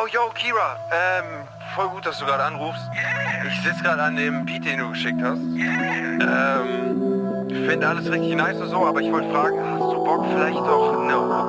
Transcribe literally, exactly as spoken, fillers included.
Yo, yo, Kira, ähm, voll gut, dass du gerade anrufst. Ich sitze gerade an dem Beat, den du geschickt hast. Ähm, finde alles richtig nice und so, aber ich wollte fragen, hast du Bock vielleicht doch eine